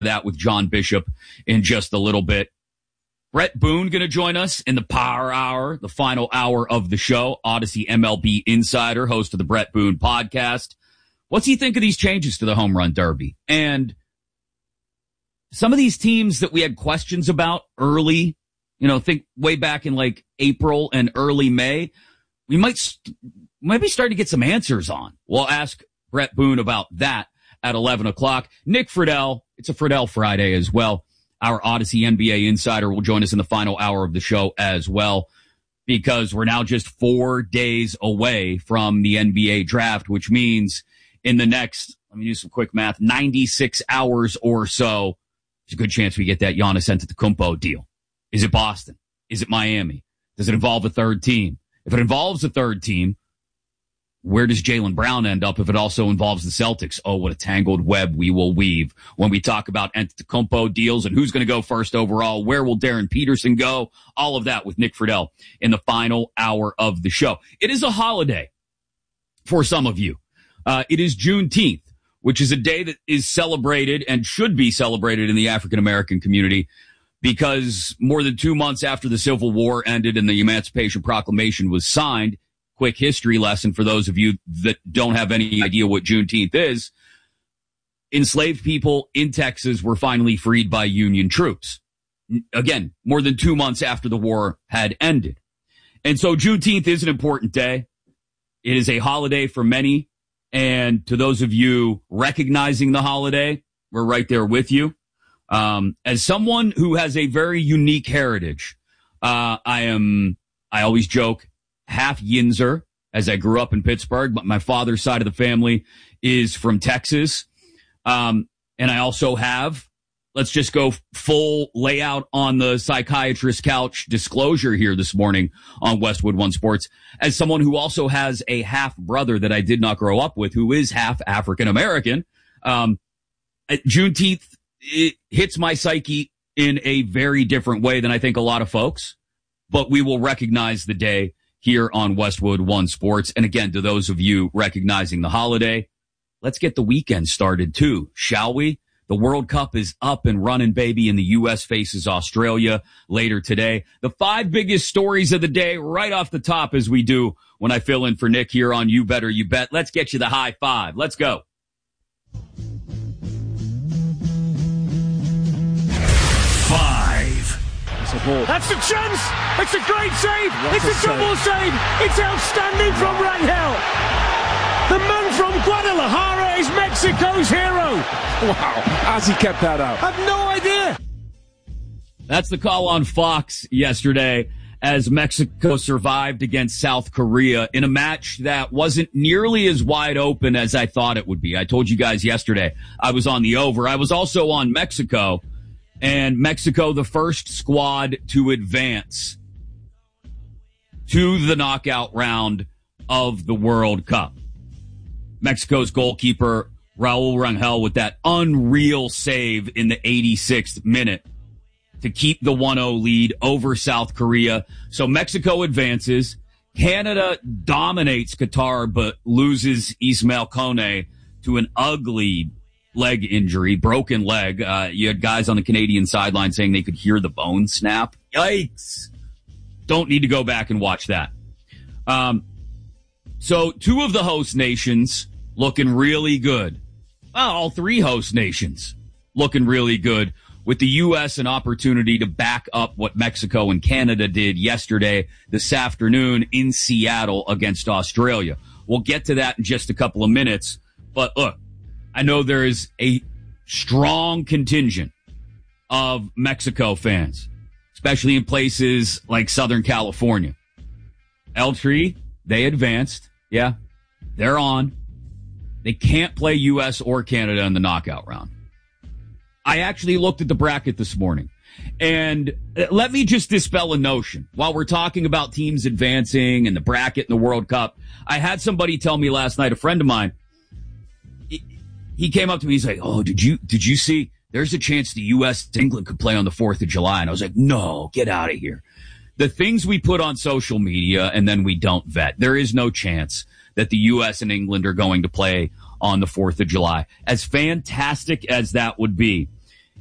that with John Bishop in just a little bit. Brett Boone going to join us in the Power Hour, the final hour of the show. Odyssey MLB insider, host of the Brett Boone podcast. What's he think of these changes to the home run derby? And some of these teams that we had questions about early, think way back in like April and early May, we might be starting to get some answers on. We'll ask Brett Boone about that at 11 o'clock. Nick Friedel, it's a Friedel Friday as well. Our Odyssey NBA insider will join us in the final hour of the show as well, because we're now just 4 days away from the NBA draft, which means in the next, let me do some quick math, 96 hours or so, there's a good chance we get that Giannis Antetokounmpo deal. Is it Boston? Is it Miami? Does it involve a third team? If it involves a third team, where does Jaylen Brown end up if it also involves the Celtics? Oh, what a tangled web we will weave when we talk about Antetokounmpo deals and who's going to go first overall. Where will Darren Peterson go? All of that with Nick Friedel in the final hour of the show. It is a holiday for some of you. It is Juneteenth, which is a day that is celebrated and should be celebrated in the African-American community, because more than 2 months after the Civil War ended and the Emancipation Proclamation was signed, quick history lesson for those of you that don't have any idea what Juneteenth is. Enslaved people in Texas were finally freed by Union troops. Again, more than 2 months after the war had ended. And so Juneteenth is an important day. It is a holiday for many. And to those of you recognizing the holiday, we're right there with you. As someone who has a very unique heritage, I always joke, half Yinzer, as I grew up in Pittsburgh, but my father's side of the family is from Texas. And I also have, let's just go full layout on the psychiatrist couch disclosure here this morning on Westwood One Sports, as someone who also has a half brother that I did not grow up with, who is half African American. Juneteenth, it hits my psyche in a very different way than I think a lot of folks, but we will recognize the day here on Westwood One Sports. And again, to those of you recognizing the holiday, let's get the weekend started too, shall we? The World Cup is up and running, baby, and the U.S. faces Australia later today. The 5 biggest stories of the day right off the top, as we do when I fill in for Nick here on You Better You Bet. Let's get you the high five. Let's go. That's a chance. It's a great save. It's a double save. It's outstanding from Rangel. The man from Guadalajara is Mexico's hero. Wow. How's he kept that out? I've no idea. That's the call on Fox yesterday as Mexico survived against South Korea in a match that wasn't nearly as wide open as I thought it would be. I told you guys yesterday I was on the over. I was also on Mexico. And Mexico, the first squad to advance to the knockout round of the World Cup. Mexico's goalkeeper, Raul Rangel, with that unreal save in the 86th minute to keep the 1-0 lead over South Korea. So Mexico advances. Canada dominates Qatar, but loses Ismail Kone to an ugly leg injury, broken leg. You had guys on the Canadian sideline saying they could hear the bone snap. Yikes. Don't need to go back and watch that. So 2 of the host nations looking really good. Well, all 3 host nations looking really good, with the U.S. an opportunity to back up what Mexico and Canada did yesterday, this afternoon in Seattle against Australia. We'll get to that in just a couple of minutes. But look, I know there is a strong contingent of Mexico fans, especially in places like Southern California. El Tri, they advanced. Yeah, they're on. They can't play U.S. or Canada in the knockout round. I actually looked at the bracket this morning, and let me just dispel a notion. While we're talking about teams advancing and the bracket and the World Cup, I had somebody tell me last night, a friend of mine, he came up to me, he's like, oh, did you see there's a chance the U.S. England could play on the 4th of July? And I was like, no, get out of here. The things we put on social media and then we don't vet, there is no chance that the U.S. and England are going to play on the 4th of July. As fantastic as that would be,